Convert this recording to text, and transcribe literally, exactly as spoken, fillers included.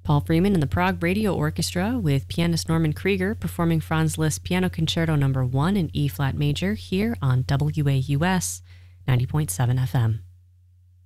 Paul Freeman and the Prague Radio Orchestra with pianist Norman Krieger performing Franz Liszt Piano Concerto Number one in E-flat major here on W A U S ninety point seven F M.